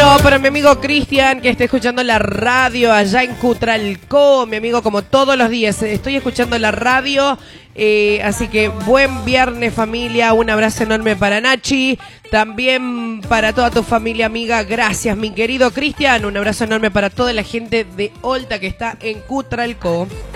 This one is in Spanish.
Bueno, para mi amigo Cristian, que está escuchando la radio allá en Cutralcó, mi amigo, como todos los días, estoy escuchando la radio, así que buen viernes, familia, un abrazo enorme para Nachi, también para toda tu familia, amiga, gracias, mi querido Cristian, un abrazo enorme para toda la gente de Olta que está en Cutralcó.